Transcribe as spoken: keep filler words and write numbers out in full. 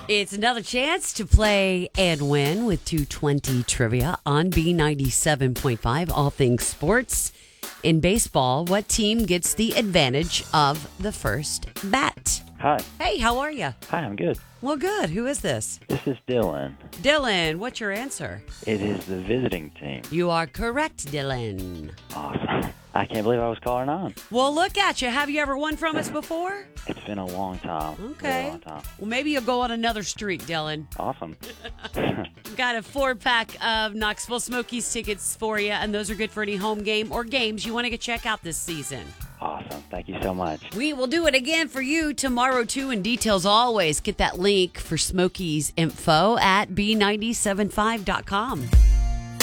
It's another chance to play and win with two twenty Trivia on B ninety-seven point five, all things sports. In baseball, what team gets the advantage of the first bat? Hi. Hey, how are you? Hi, I'm good. Well, good. Who is this? This is Dylan. Dylan, what's your answer? It is the visiting team. You are correct, Dylan. Awesome. I can't believe I was calling on. Well, look at you. Have you ever won from us before? It's been a long time. Okay. A long time. Well, maybe you'll go on another streak, Dylan. Awesome. Got a four-pack of Knoxville Smokies tickets for you, and those are good for any home game or games you want to go check out this season. Awesome. Thank you so much. We will do it again for you tomorrow, too. And details always, get that link for Smokies info at B nine seven five dot com.